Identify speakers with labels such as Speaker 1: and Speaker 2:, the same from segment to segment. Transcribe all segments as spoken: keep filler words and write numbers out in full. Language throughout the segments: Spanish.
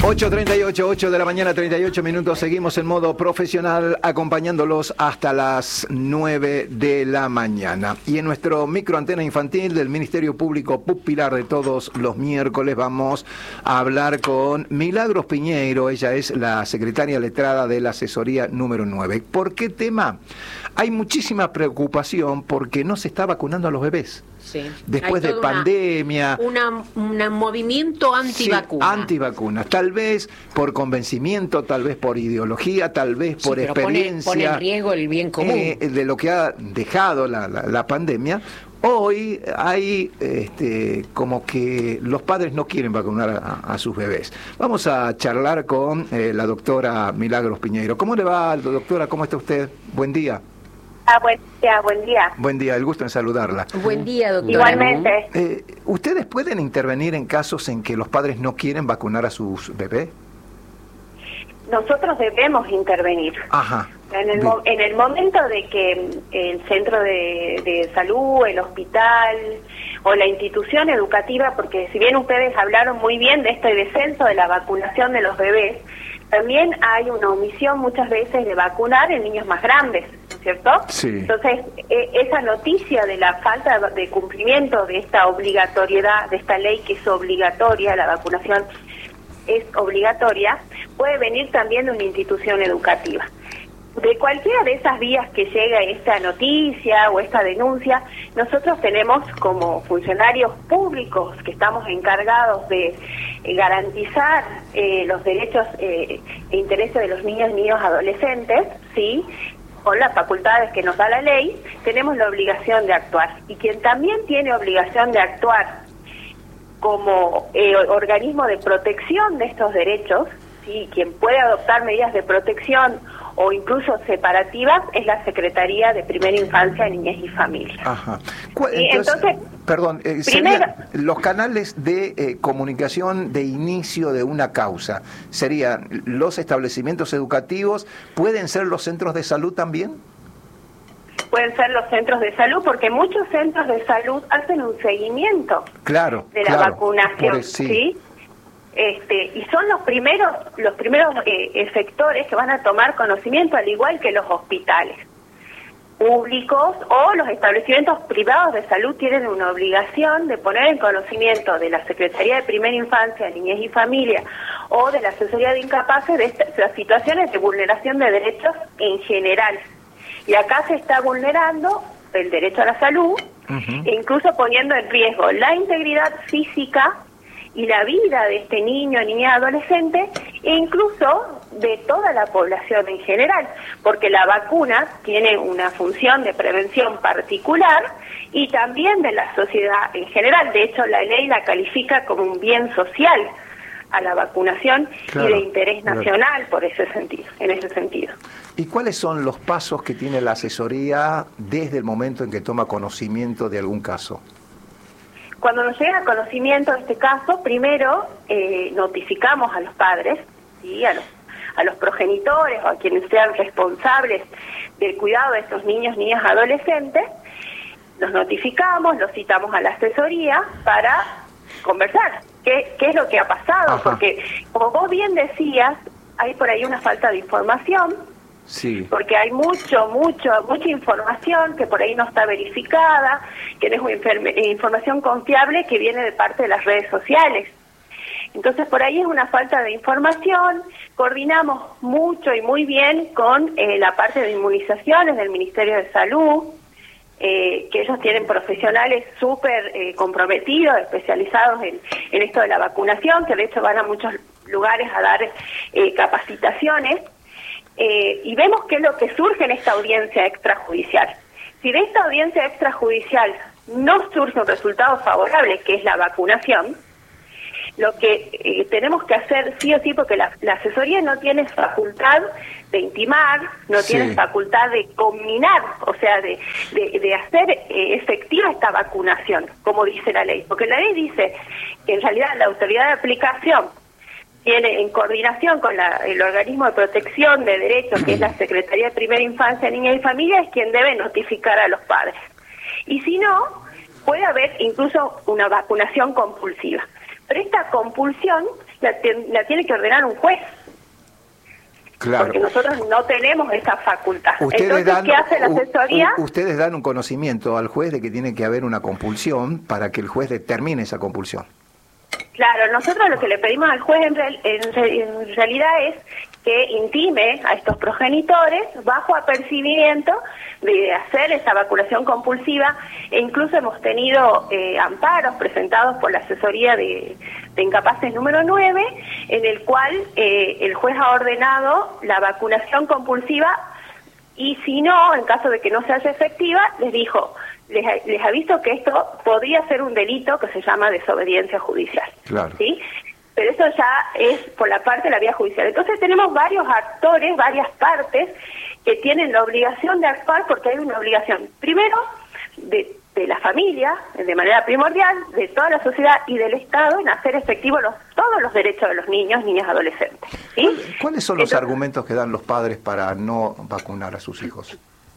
Speaker 1: ocho treinta y ocho, ocho de la mañana, treinta y ocho minutos. Seguimos en modo profesional acompañándolos hasta las nueve de la mañana. Y en nuestro microantena infantil del Ministerio Público Pupilar de todos los miércoles vamos a hablar con Milagros Piñeiro. Ella es la secretaria letrada de la asesoría número nueve. ¿Por qué tema? Hay muchísima preocupación porque no se está vacunando a los bebés.
Speaker 2: Sí.
Speaker 1: Después de pandemia.
Speaker 2: Un movimiento antivacuna.
Speaker 1: Sí, antivacunas. Tal vez por convencimiento, tal vez por ideología, tal vez por
Speaker 2: sí, pero
Speaker 1: experiencia.
Speaker 2: Pone, pone en riesgo el bien común.
Speaker 1: Eh, de lo que ha dejado la, la, la pandemia. Hoy hay este, como que los padres no quieren vacunar a, a sus bebés. Vamos a charlar con eh, la doctora Milagros Piñeiro. ¿Cómo le va, doctora? ¿Cómo está usted? Buen día.
Speaker 3: Ah, buen día, buen día.
Speaker 1: Buen día, el gusto en saludarla.
Speaker 2: Buen día, doctora.
Speaker 3: Igualmente.
Speaker 1: Eh, ¿Ustedes pueden intervenir en casos en que los padres no quieren vacunar a sus bebés?
Speaker 3: Nosotros debemos intervenir.
Speaker 1: Ajá.
Speaker 3: En el, mo en el momento de que el centro de, de salud, el hospital o la institución educativa, porque si bien ustedes hablaron muy bien de este descenso de la vacunación de los bebés, también hay una omisión muchas veces de vacunar en niños más grandes, ¿no es cierto?
Speaker 1: Sí.
Speaker 3: Entonces, e esa noticia de la falta de cumplimiento de esta obligatoriedad, de esta ley que es obligatoria, la vacunación es obligatoria, puede venir también de una institución educativa. De cualquiera de esas vías que llega esta noticia o esta denuncia, nosotros tenemos como funcionarios públicos que estamos encargados de eh, garantizar eh, los derechos eh, e intereses de los niños y niños adolescentes, ¿sí?, con las facultades que nos da la ley, tenemos la obligación de actuar. Y quien también tiene obligación de actuar como eh, organismo de protección de estos derechos, ¿sí?, quien puede adoptar medidas de protección o incluso separativas, es la Secretaría de Primera Infancia, Niñez y Familia.
Speaker 1: Ajá.
Speaker 3: Y
Speaker 1: entonces,
Speaker 3: entonces,
Speaker 1: perdón, eh,
Speaker 3: primero,
Speaker 1: los canales de eh, comunicación de inicio de una causa, ¿serían los establecimientos educativos? ¿Pueden ser los centros de salud también?
Speaker 3: Pueden ser los centros de salud, porque muchos centros de salud hacen un seguimiento
Speaker 1: claro,
Speaker 3: de la
Speaker 1: claro,
Speaker 3: vacunación,
Speaker 1: eso, sí.
Speaker 3: ¿sí? Este, y son los primeros los primeros eh, sectores que van a tomar conocimiento, al igual que los hospitales públicos o los establecimientos privados de salud tienen una obligación de poner en conocimiento de la Secretaría de Primera Infancia, Niñez y Familia o de la Asesoría de Incapaces de estas, las situaciones de vulneración de derechos en general. Y acá se está vulnerando el derecho a la salud, uh-huh. e incluso poniendo en riesgo la integridad física y la vida de este niño, niña, adolescente, e incluso de toda la población en general, porque la vacuna tiene una función de prevención particular y también de la sociedad en general. De hecho, la ley la califica como un bien social a la vacunación, claro, y de interés nacional, claro, por ese sentido, en ese sentido.
Speaker 1: ¿Y cuáles son los pasos que tiene la asesoría desde el momento en que toma conocimiento de algún caso?
Speaker 3: Cuando nos llega a conocimiento de este caso, primero eh, notificamos a los padres, ¿sí?, a los, a los progenitores o a quienes sean responsables del cuidado de estos niños, niñas, adolescentes, los notificamos, los citamos a la asesoría para conversar qué, qué es lo que ha pasado, Ajá. porque como vos bien decías, hay por ahí una falta de información.
Speaker 1: Sí.
Speaker 3: Porque hay mucho, mucho, mucha información que por ahí no está verificada, que no es una información confiable que viene de parte de las redes sociales. Entonces por ahí es una falta de información. Coordinamos mucho y muy bien con eh, la parte de inmunizaciones del Ministerio de Salud, eh, que ellos tienen profesionales súper eh, comprometidos, especializados en, en esto de la vacunación, que de hecho van a muchos lugares a dar eh, capacitaciones. Eh, y vemos qué es lo que surge en esta audiencia extrajudicial. Si de esta audiencia extrajudicial no surge un resultado favorable, que es la vacunación, lo que eh, tenemos que hacer sí o sí, porque la, la asesoría no tiene facultad de intimar, no sí. tiene facultad de combinar, o sea, de, de, de hacer eh, efectiva esta vacunación, como dice la ley. Porque la ley dice que en realidad la autoridad de aplicación tiene, en coordinación con la, el organismo de protección de derechos, que es la Secretaría de Primera Infancia, Niñez y Familia, es quien debe notificar a los padres. Y si no, puede haber incluso una vacunación compulsiva. Pero esta compulsión la, la tiene que ordenar un juez.
Speaker 1: Claro.
Speaker 3: Porque nosotros no tenemos esa facultad.
Speaker 1: Ustedes
Speaker 3: Entonces,
Speaker 1: dan,
Speaker 3: ¿qué hace la asesoría?
Speaker 1: U, ustedes dan un conocimiento al juez de que tiene que haber una compulsión para que el juez determine esa compulsión.
Speaker 3: Claro, nosotros lo que le pedimos al juez en, real, en, re, en realidad es que intime a estos progenitores bajo apercibimiento de hacer esa vacunación compulsiva, e incluso hemos tenido eh, amparos presentados por la asesoría de, de incapaces número nueve, en el cual eh, el juez ha ordenado la vacunación compulsiva, y si no, en caso de que no se hace efectiva, les dijo, les, les aviso que esto podría ser un delito que se llama desobediencia judicial.
Speaker 1: Claro.
Speaker 3: ¿Sí? Pero eso ya es por la parte de la vía judicial. Entonces tenemos varios actores, varias partes que tienen la obligación de actuar, porque hay una obligación, primero, de, de la familia, de manera primordial, de toda la sociedad y del Estado, en hacer efectivos los, todos los derechos de los niños, niñas, adolescentes. ¿Sí?
Speaker 1: ¿Cuáles son los
Speaker 3: Entonces,
Speaker 1: argumentos que dan los padres para no vacunar a sus hijos?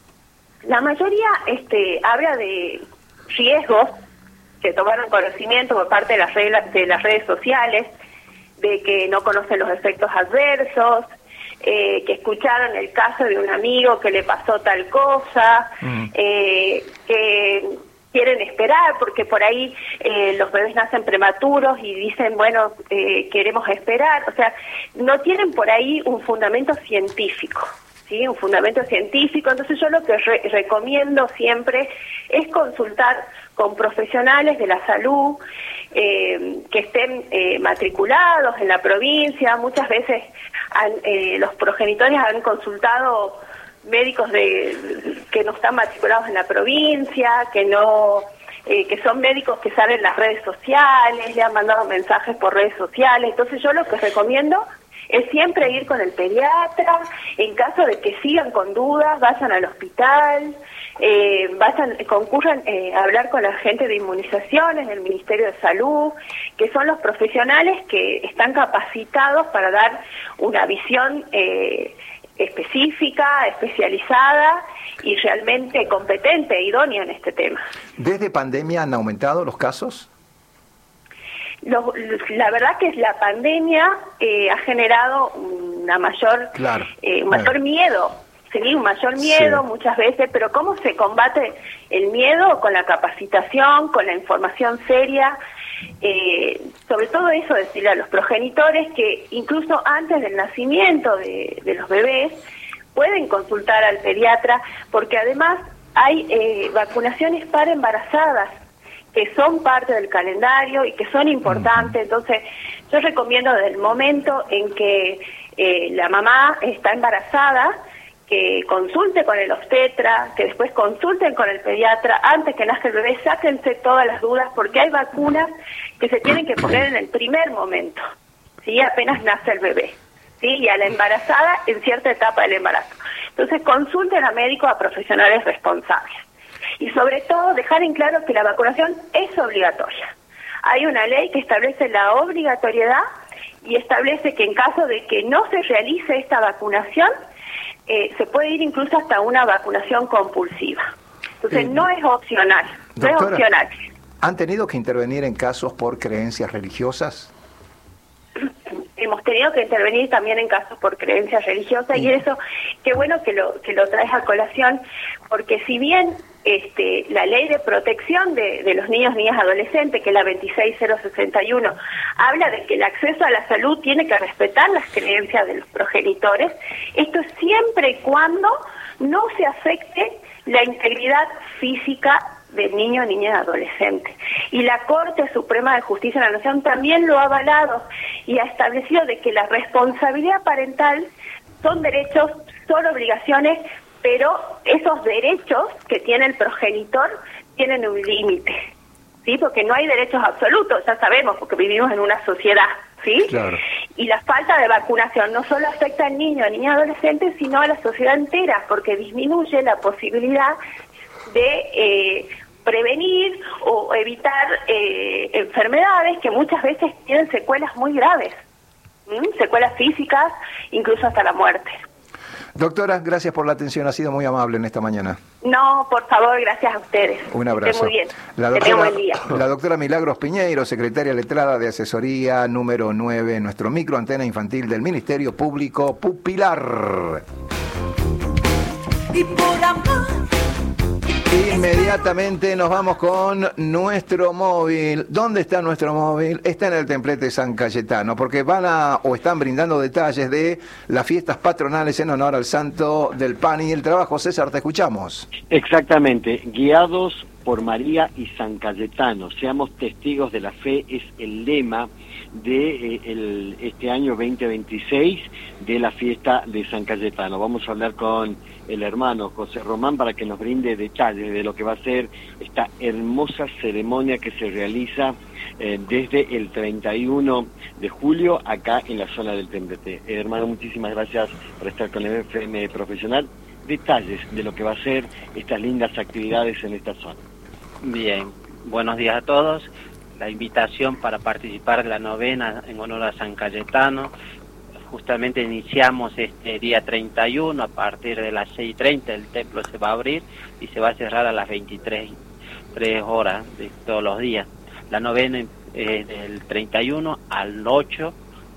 Speaker 3: La mayoría este, habla de riesgos que tomaron conocimiento por parte de las, reglas, de las redes sociales, de que no conocen los efectos adversos, eh, que escucharon el caso de un amigo que le pasó tal cosa, mm. eh, que quieren esperar porque por ahí eh, los bebés nacen prematuros y dicen, bueno, eh, queremos esperar. O sea, no tienen por ahí un fundamento científico. ¿Sí? Un fundamento científico. Entonces yo lo que re recomiendo siempre es consultar con profesionales de la salud eh, que estén eh, matriculados en la provincia. Muchas veces han, eh, los progenitores han consultado médicos de que no están matriculados en la provincia, que no eh, que son médicos que salen en las redes sociales, le han mandado mensajes por redes sociales. Entonces yo lo que recomiendo es siempre ir con el pediatra. En caso de que sigan con dudas, vayan al hospital, eh, vayan, concurran eh, a hablar con la gente de inmunizaciones del Ministerio de Salud, que son los profesionales que están capacitados para dar una visión eh, específica, especializada y realmente competente e idónea en este tema.
Speaker 1: ¿Desde pandemia han aumentado los casos?
Speaker 3: Lo, la verdad que la pandemia eh, ha generado una mayor,
Speaker 1: claro.
Speaker 3: eh, un mayor miedo, ¿sí? Un mayor miedo sí. muchas veces, pero ¿cómo se combate el miedo? Con la capacitación, con la información seria, eh, sobre todo eso, decirle a los progenitores que incluso antes del nacimiento de, de los bebés pueden consultar al pediatra, porque además hay eh, vacunaciones para embarazadas, que son parte del calendario y que son importantes. Entonces, yo recomiendo desde el momento en que eh, la mamá está embarazada, que consulte con el obstetra, que después consulten con el pediatra, antes que nazca el bebé, sáquense todas las dudas, porque hay vacunas que se tienen que poner en el primer momento, ¿sí? Apenas nace el bebé, ¿sí? Y a la embarazada en cierta etapa del embarazo. Entonces, consulten a médicos, a profesionales responsables. Y sobre todo dejar en claro que la vacunación es obligatoria. Hay una ley que establece la obligatoriedad y establece que en caso de que no se realice esta vacunación, eh, se puede ir incluso hasta una vacunación compulsiva. Entonces eh, no es opcional, no doctora, es opcional.
Speaker 1: ¿Han tenido que intervenir en casos por creencias religiosas?
Speaker 3: Hemos tenido que intervenir también en casos por creencias religiosas, sí. Y eso, qué bueno que lo que lo traes a colación, porque si bien este, la ley de protección de, de los niños, niñas, adolescentes, que es la veintiséis mil sesenta y uno, habla de que el acceso a la salud tiene que respetar las creencias de los progenitores, esto es siempre y cuando no se afecte la integridad física del niño, niña y adolescente. Y la Corte Suprema de Justicia de la Nación también lo ha avalado y ha establecido de que la responsabilidad parental son derechos, son obligaciones, pero esos derechos que tiene el progenitor tienen un límite, ¿sí? Porque no hay derechos absolutos, ya sabemos, porque vivimos en una sociedad, ¿sí? Claro. Y la falta de vacunación no solo afecta al niño, niña y adolescente, sino a la sociedad entera, porque disminuye la posibilidad de eh, prevenir o evitar eh, enfermedades que muchas veces tienen secuelas muy graves, ¿Mm? secuelas físicas, incluso hasta la muerte.
Speaker 1: Doctora, gracias por la atención, ha sido muy amable en esta mañana.
Speaker 3: No, por favor, gracias a ustedes.
Speaker 1: Un abrazo.
Speaker 3: Estén muy bien.
Speaker 1: La
Speaker 3: Que tengan
Speaker 1: doctora,
Speaker 3: buen día.
Speaker 1: la doctora Milagros Piñeiro, secretaria letrada de asesoría número nueve, nuestro microantena infantil del Ministerio Público Pupilar.
Speaker 4: Y por amor.
Speaker 1: Inmediatamente nos vamos con nuestro móvil. ¿Dónde está nuestro móvil? Está en el templete San Cayetano, porque van a o están brindando detalles de las fiestas patronales en honor al Santo del Pan y el Trabajo. César, te escuchamos.
Speaker 5: Exactamente, guiados por María y San Cayetano, seamos testigos de la fe, es el lema de eh, el, este año veinte veintiséis de la fiesta de San Cayetano. Vamos a hablar con el hermano José Román para que nos brinde detalles de lo que va a ser esta hermosa ceremonia que se realiza eh, desde el treinta y uno de julio acá en la zona del Templete. Eh, hermano, muchísimas gracias por estar con el F M Profesional. Detalles de lo que va a ser estas lindas actividades en esta zona.
Speaker 6: Bien, buenos días a todos. La invitación para participar de la novena en honor a San Cayetano. Justamente iniciamos este día treinta y uno, a partir de las seis y treinta el templo se va a abrir y se va a cerrar a las veintitrés horas de todos los días. La novena es del treinta y uno al ocho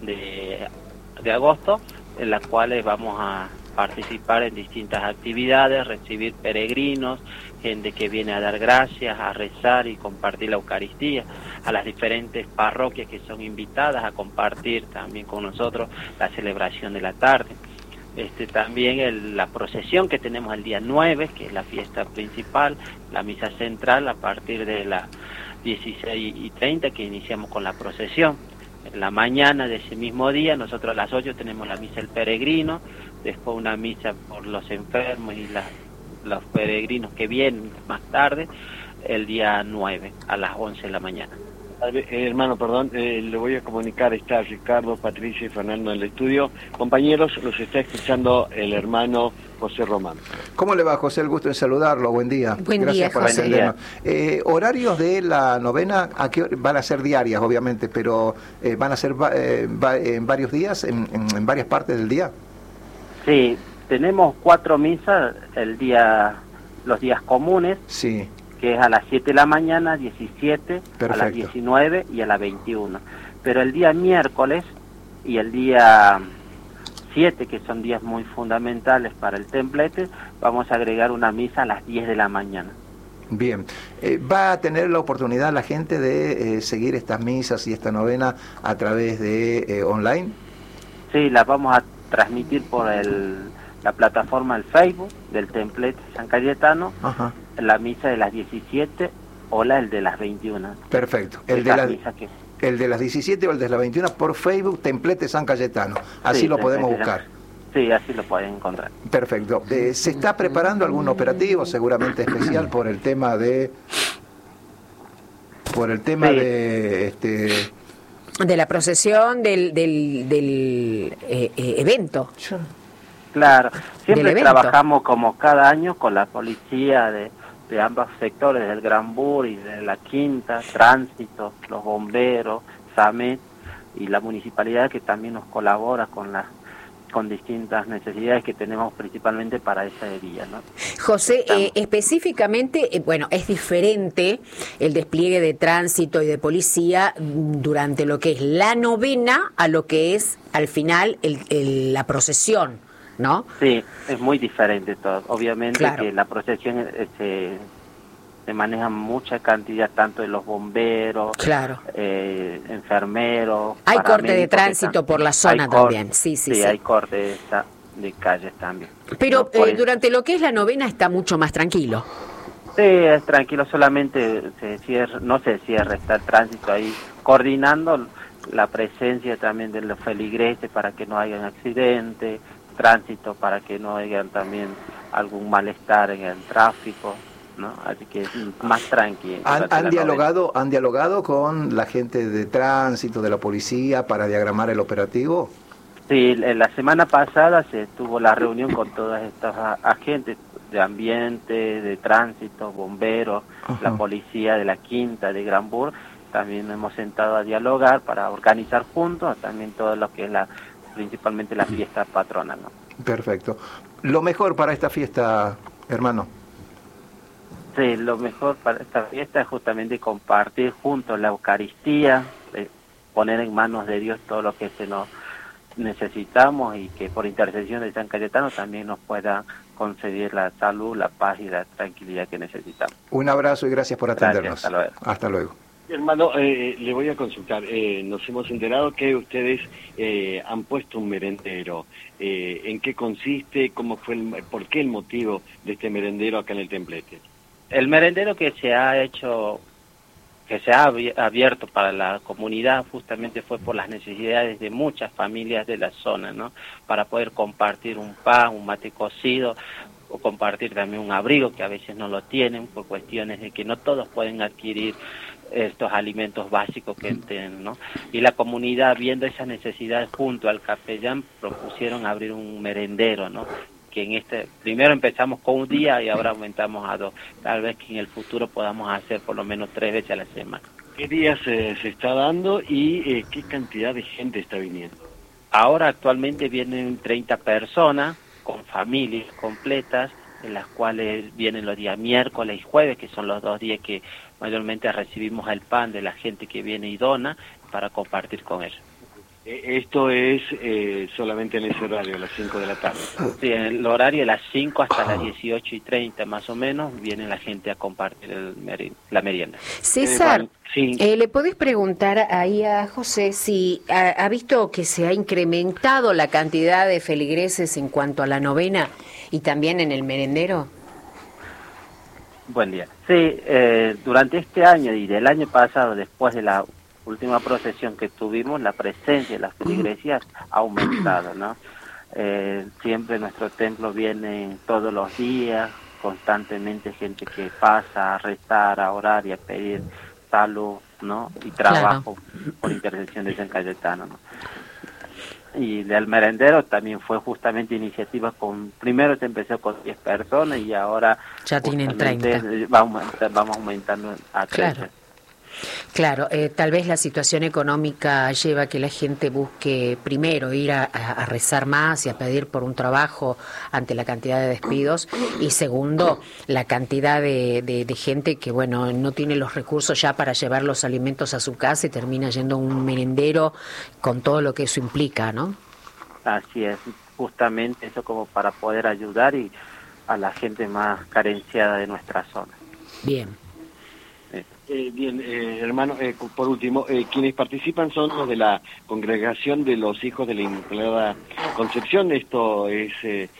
Speaker 6: de, de agosto, en las cuales vamos a participar en distintas actividades, recibir peregrinos, gente que viene a dar gracias, a rezar y compartir la Eucaristía, a las diferentes parroquias que son invitadas a compartir también con nosotros la celebración de la tarde. Este, también el, la procesión que tenemos el día nueve, que es la fiesta principal, la misa central a partir de las dieciséis y treinta, que iniciamos con la procesión. En la mañana de ese mismo día, nosotros a las ocho tenemos la misa del peregrino, después una misa por los enfermos y la, los peregrinos que vienen más tarde, el día nueve a las once de la mañana.
Speaker 5: Eh, hermano, perdón, eh, le voy a comunicar, está Ricardo, Patricia y Fernando en el estudio. Compañeros, los está escuchando el hermano José Román.
Speaker 1: ¿Cómo le va, José? El gusto en saludarlo. Buen día.
Speaker 2: Buen
Speaker 1: Gracias
Speaker 2: día,
Speaker 1: por
Speaker 2: José.
Speaker 1: atendernos. Eh, horarios de la novena, ¿a qué hora? Van a ser diarias, obviamente, pero eh, van a ser eh, va, en varios días, en, en, en varias partes del día.
Speaker 6: Sí, tenemos cuatro misas el día, los días comunes.
Speaker 1: Sí.
Speaker 6: Que es a las siete de la mañana, diecisiete,
Speaker 1: Perfecto.
Speaker 6: A las diecinueve y a las veintiuna. Pero el día miércoles y el día siete, que son días muy fundamentales para el templete, vamos a agregar una misa a las diez de la mañana.
Speaker 1: Bien. Eh, ¿Va a tener la oportunidad la gente de eh, seguir estas misas y esta novena a través de eh, online?
Speaker 6: Sí, las vamos a transmitir por el, la plataforma del Facebook del templete San Cayetano.
Speaker 1: Ajá.
Speaker 6: La misa de las diecisiete o la el de las veintiuna.
Speaker 1: Perfecto. El de, la, que... el de las diecisiete o el de las veintiuna por Facebook, Templete San Cayetano. Así sí, lo podemos buscar.
Speaker 6: Sí, así lo pueden encontrar.
Speaker 1: Perfecto. Eh, ¿Se está preparando algún operativo seguramente especial por el tema de... por el tema sí. de... este
Speaker 2: de la procesión del, del, del eh, eh, evento?
Speaker 6: Claro. Siempre trabajamos como cada año con la policía de... de ambos sectores, del Gran Bur y de la Quinta, Tránsito, los bomberos, SAMET y la municipalidad, que también nos colabora con las con distintas necesidades que tenemos principalmente para ese día, ¿no?
Speaker 2: José, eh, específicamente, eh, bueno, es diferente el despliegue de tránsito y de policía durante lo que es la novena a lo que es al final el, el, la procesión, ¿no?
Speaker 6: Sí, es muy diferente todo. Obviamente claro. que la procesión se, se maneja mucha cantidad, tanto de los bomberos,
Speaker 2: claro.
Speaker 6: eh, enfermeros.
Speaker 2: Hay corte de tránsito por la zona
Speaker 6: hay
Speaker 2: también,
Speaker 6: corte,
Speaker 2: sí, sí,
Speaker 6: sí.
Speaker 2: sí.
Speaker 6: hay corte de, de calles también.
Speaker 2: Pero no, eh, durante lo que es la novena está mucho más tranquilo.
Speaker 6: Sí, es tranquilo, solamente se cierra, no se cierra, está el tránsito ahí coordinando la presencia también de los feligreses para que no hayan accidentes, tránsito para que no haya también algún malestar en el tráfico, ¿no? Así que es más tranquilo.
Speaker 1: ¿Han, han dialogado, ¿Han dialogado con la gente de tránsito, de la policía, para diagramar el operativo?
Speaker 6: Sí, la semana pasada se tuvo la reunión con todas estas agentes de ambiente, de tránsito, bomberos, Ajá. la policía de la Quinta, de Gran Bur. También hemos sentado a dialogar para organizar juntos también todo lo que es la principalmente la fiesta patronal, ¿no?
Speaker 1: Perfecto. Lo mejor para esta fiesta, hermano.
Speaker 6: Sí, lo mejor para esta fiesta es justamente compartir juntos la Eucaristía, eh, poner en manos de Dios todo lo que se nos necesitamos y que por intercesión de San Cayetano también nos pueda conceder la salud, la paz y la tranquilidad que necesitamos.
Speaker 1: Un abrazo y gracias por atendernos.
Speaker 6: Gracias, hasta luego.
Speaker 1: Hasta luego.
Speaker 5: Hermano, eh, le voy a consultar. Eh, nos hemos enterado que ustedes eh, han puesto un merendero. Eh, ¿En qué consiste? ¿Cómo fue? El, ¿Por qué el motivo de este merendero acá en el Templete?
Speaker 6: El merendero que se ha hecho, que se ha abierto para la comunidad, justamente fue por las necesidades de muchas familias de la zona, ¿no? Para poder compartir un pan, un mate cocido, o compartir también un abrigo que a veces no lo tienen por cuestiones de que no todos pueden adquirir estos alimentos básicos que tienen, ¿no? Y la comunidad, viendo esas necesidades junto al capellán, propusieron abrir un merendero, ¿no? Que en este, primero empezamos con un día y ahora aumentamos a dos. Tal vez que en el futuro podamos hacer por lo menos tres veces a la semana.
Speaker 5: ¿Qué días eh, se está dando y eh, qué cantidad de gente está viniendo?
Speaker 6: Ahora actualmente vienen treinta personas con familias completas, en las cuales vienen los días miércoles y jueves, que son los dos días que mayormente recibimos el pan de la gente que viene y dona para compartir con ellos.
Speaker 5: Esto es eh, solamente en ese horario, a las cinco de la tarde.
Speaker 6: Sí, en el horario de las cinco hasta las dieciocho y treinta más o menos, viene la gente a compartir el meri la merienda.
Speaker 2: César,
Speaker 5: Eh, sí.
Speaker 2: eh, ¿le podés preguntar ahí a José si ha, ha visto que se ha incrementado la cantidad de feligreses en cuanto a la novena y también en el merendero?
Speaker 6: Buen día. Sí, eh, durante este año y del año pasado, después de la última procesión que tuvimos, la presencia de las feligresías ha aumentado, ¿no? Eh, siempre nuestro templo viene todos los días, constantemente gente que pasa a rezar, a orar y a pedir salud, ¿no? Y trabajo, claro, por intercesión de San Cayetano, ¿no? Y del merendero también fue justamente iniciativa con, primero se empezó con diez personas y ahora
Speaker 2: ya tienen treinta.
Speaker 6: Vamos, vamos aumentando a treinta.
Speaker 2: Claro. Claro, eh, tal vez la situación económica lleva a que la gente busque primero ir a, a rezar más y a pedir por un trabajo ante la cantidad de despidos y segundo, la cantidad de, de, de gente que bueno no tiene los recursos ya para llevar los alimentos a su casa y termina yendo a un merendero con todo lo que eso implica, ¿no?
Speaker 6: Así es, justamente eso como para poder ayudar y a la gente más carenciada de nuestra zona.
Speaker 2: Bien.
Speaker 5: Eh, bien, eh, hermano, eh, por último, eh, quienes participan son los de la Congregación de los Hijos de la Inmaculada Concepción. Esto es eh,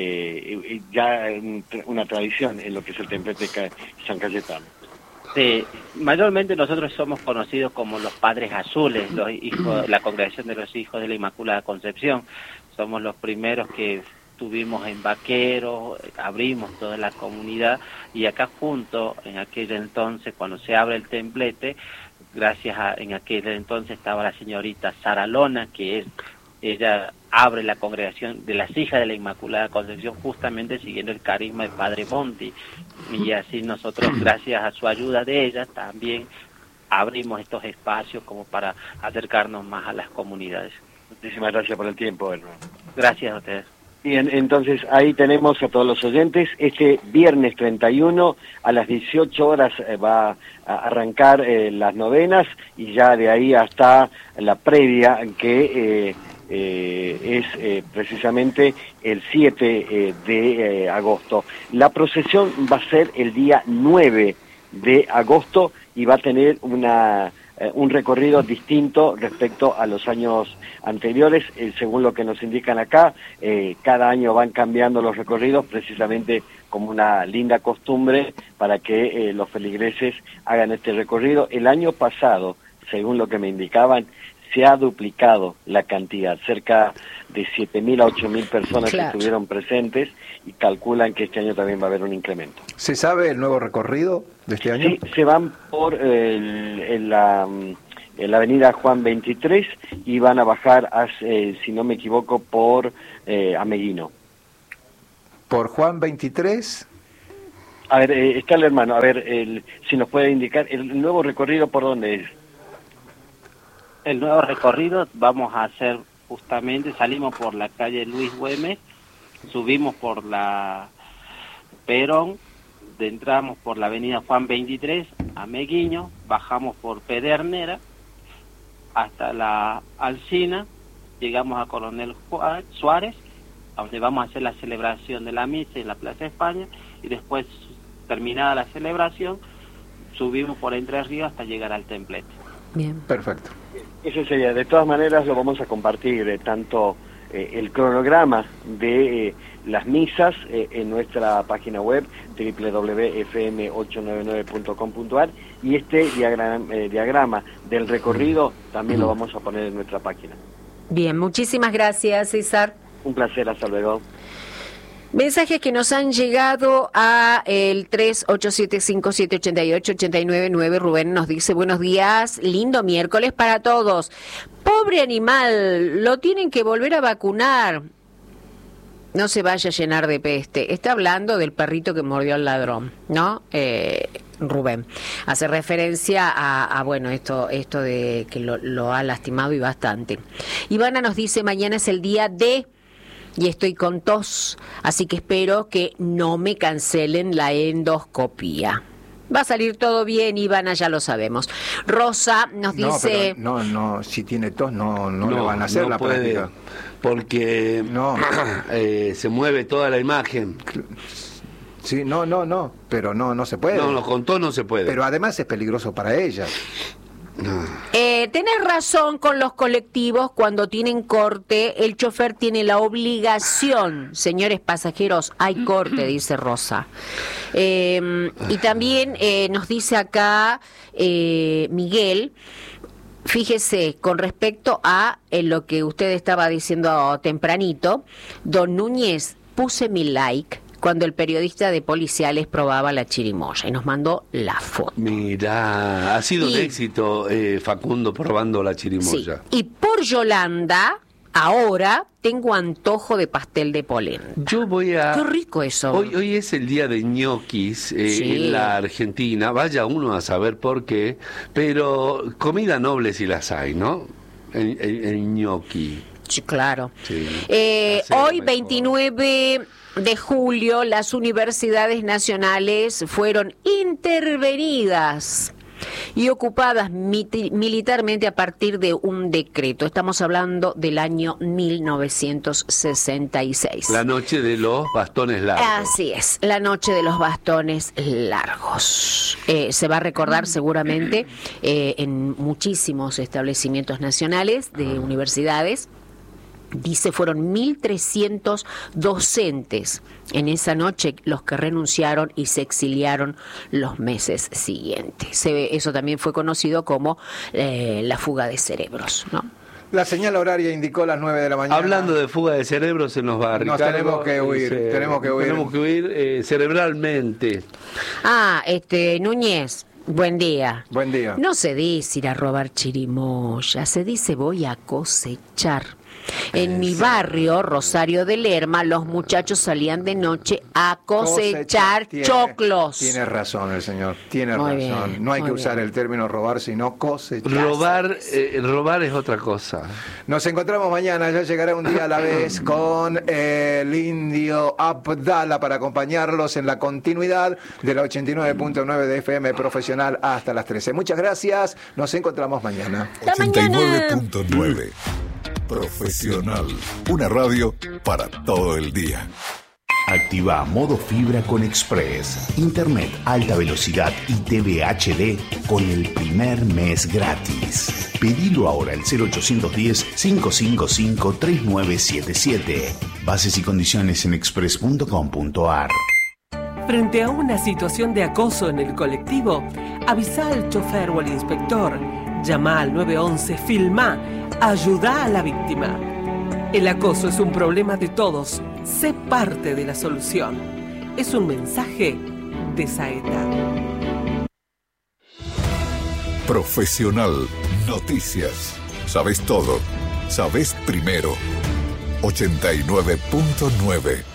Speaker 5: eh, ya una tradición en lo que es el templete de San Cayetano.
Speaker 6: Sí, mayormente nosotros somos conocidos como los Padres Azules, los hijos, la Congregación de los Hijos de la Inmaculada Concepción. Somos los primeros que estuvimos en Vaquero, abrimos toda la comunidad y acá junto, en aquel entonces, cuando se abre el templete, gracias a, en aquel entonces estaba la señorita Sara Lona, que es, ella abre la congregación de las hijas de la Inmaculada Concepción, justamente siguiendo el carisma del Padre Monti, y así nosotros, gracias a su ayuda de ella, también abrimos estos espacios como para acercarnos más a las comunidades.
Speaker 5: Muchísimas gracias por el tiempo, hermano.
Speaker 6: Gracias a ustedes.
Speaker 5: Bien, entonces ahí tenemos a todos los oyentes. Este viernes treinta y uno a las dieciocho horas eh, va a arrancar eh, las novenas y ya de ahí hasta la previa que eh, eh, es eh, precisamente el siete eh, de eh, agosto. La procesión va a ser el día nueve de agosto y va a tener una... un recorrido distinto respecto a los años anteriores, eh, según lo que nos indican acá, eh, cada año van cambiando los recorridos precisamente como una linda costumbre para que eh, los feligreses hagan este recorrido. El año pasado, según lo que me indicaban, se ha duplicado la cantidad, cerca de siete mil a ocho mil personas claro. que estuvieron presentes y calculan que este año también va a haber un incremento.
Speaker 1: ¿Se sabe el nuevo recorrido de este año?
Speaker 5: Sí, se van por eh, el, el, la, en la avenida Juan veintitrés y van a bajar, a, eh, si no me equivoco, por eh, Ameguino.
Speaker 1: ¿Por Juan veintitrés?
Speaker 5: A ver, eh, está el hermano, a ver, el, si nos puede indicar, ¿el nuevo recorrido por dónde es?
Speaker 6: El nuevo recorrido vamos a hacer justamente, salimos por la calle Luis Güemes subimos por la Perón, entramos por la avenida Juan veintitrés a Meguiño, bajamos por Pedernera hasta la Alsina, llegamos a Coronel Suárez, donde vamos a hacer la celebración de la misa en la Plaza España, y después, terminada la celebración, subimos por Entre Ríos hasta llegar al templete.
Speaker 2: Bien.
Speaker 1: Perfecto.
Speaker 5: Eso sería, de todas maneras lo vamos a compartir, eh, tanto eh, el cronograma de eh, las misas eh, en nuestra página web doble u doble u doble u punto f m ocho nueve nueve punto com punto a r, y este diagrama, eh, diagrama del recorrido también lo vamos a poner en nuestra página.
Speaker 2: Bien, muchísimas gracias, César.
Speaker 5: Un placer, hasta luego.
Speaker 2: Mensajes que nos han llegado a el tres ocho siete cinco siete ocho ocho ocho nueve nueve. Rubén nos dice: buenos días, lindo miércoles para todos. Pobre animal, lo tienen que volver a vacunar. No se vaya a llenar de peste. Está hablando del perrito que mordió al ladrón, ¿no? Eh, Rubén hace referencia a, a bueno, esto esto de que lo, lo ha lastimado y bastante. Ivana nos dice: mañana es el día de... y estoy con tos, así que espero que no me cancelen la endoscopía. Va a salir todo bien, Ivana, ya lo sabemos. Rosa nos
Speaker 1: no,
Speaker 2: dice...
Speaker 1: Pero no, no, si tiene tos no, no,
Speaker 7: no
Speaker 1: le van a hacer
Speaker 7: no
Speaker 1: la
Speaker 7: puede,
Speaker 1: práctica.
Speaker 7: Porque
Speaker 1: no.
Speaker 7: eh, se mueve toda la imagen.
Speaker 1: Sí, no, no, no, pero no, no se puede.
Speaker 7: No, no, con tos no se puede.
Speaker 1: Pero además es peligroso para ella.
Speaker 2: Eh, tenés razón con los colectivos, cuando tienen corte, el chofer tiene la obligación, señores pasajeros, hay corte, dice Rosa. Eh, y también eh, nos dice acá eh, Miguel, fíjese, con respecto a eh, lo que usted estaba diciendo tempranito, don Núñez, puse mi like cuando el periodista de Policiales probaba la chirimoya y nos mandó la foto.
Speaker 7: Mira, ha sido
Speaker 2: y,
Speaker 7: un éxito eh, Facundo probando la chirimoya.
Speaker 2: Sí. Y por Yolanda, ahora tengo antojo de pastel de polenta.
Speaker 7: Yo voy a...
Speaker 2: Qué rico eso.
Speaker 7: Hoy, hoy es el día de ñoquis eh,
Speaker 2: sí.
Speaker 7: en la Argentina, vaya uno a saber por qué, pero comida noble si las hay, ¿no? El, el, el ñoqui.
Speaker 2: Sí, claro.
Speaker 7: Sí.
Speaker 2: Eh, hoy, veintinueve de julio, las universidades nacionales fueron intervenidas y ocupadas militarmente a partir de un decreto. Estamos hablando del año mil novecientos sesenta y seis.
Speaker 7: La noche de los bastones largos.
Speaker 2: Así es, la noche de los bastones largos. Eh, se va a recordar seguramente eh, en muchísimos establecimientos nacionales de universidades. Dice, fueron mil trescientos docentes en esa noche los que renunciaron y se exiliaron los meses siguientes. Se, eso también fue conocido como eh, la fuga de cerebros, ¿no?
Speaker 1: La señal horaria indicó las nueve de la mañana.
Speaker 7: Hablando de fuga de cerebros, se nos va a
Speaker 1: Nos
Speaker 7: Ricardo,
Speaker 1: tenemos que huir,
Speaker 7: se,
Speaker 1: tenemos que huir.
Speaker 7: Tenemos que huir eh, cerebralmente.
Speaker 2: Ah, este, Núñez, buen día.
Speaker 1: Buen día.
Speaker 2: No se dice ir a robar chirimoya, se dice voy a cosechar. En mi barrio, Rosario de Lerma, los muchachos salían de noche a cosechar
Speaker 1: tiene,
Speaker 2: choclos.
Speaker 1: Tiene razón el señor, tiene
Speaker 2: Muy
Speaker 1: razón.
Speaker 2: bien,
Speaker 1: no hay
Speaker 2: muy
Speaker 1: que usar
Speaker 2: bien.
Speaker 1: el término robar, sino cosechar.
Speaker 7: Robar, eh, robar es otra cosa.
Speaker 1: Nos encontramos mañana, ya llegará un día a la vez con el indio Abdala para acompañarlos en la continuidad de la ochenta y nueve punto nueve de F M Profesional hasta las trece. Muchas gracias, nos encontramos mañana.
Speaker 8: ochenta y nueve punto nueve Profesional, una radio para todo el día.
Speaker 9: Activa modo fibra con Express, internet alta velocidad y T V H D con el primer mes gratis. Pedilo ahora al cero ochocientos diez, cinco cinco cinco, tres nueve siete siete. Bases y condiciones en express punto com punto a r.
Speaker 4: Frente a una situación de acoso en el colectivo, avisa al chofer o al inspector, llama al nueve once, filma, ayuda a la víctima. El acoso es un problema de todos, sé parte de la solución. Es un mensaje de Saeta.
Speaker 8: Profesional, noticias. Sabes todo, sabes primero. ochenta y nueve punto nueve